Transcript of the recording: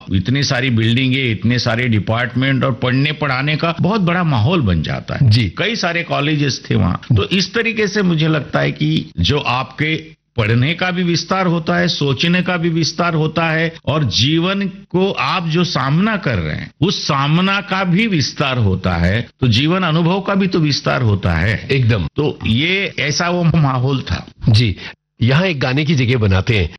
इतनी सारी बिल्डिंगे, इतने सारे डिपार्टमेंट और पढ़ने पढ़ाने का बहुत बड़ा माहौल बन जाता है जी। कई सारे कॉलेजेस थे वहाँ। तो इस तरीके से मुझे लगता है कि जो आपके पढ़ने का भी विस्तार होता है, सोचने का भी विस्तार होता है, और जीवन को आप जो सामना कर रहे हैं उस सामना का भी विस्तार होता है, तो जीवन अनुभव का भी तो विस्तार होता है एकदम। तो ये ऐसा वो माहौल था। जी, यहाँ एक गाने की जगह बनाते हैं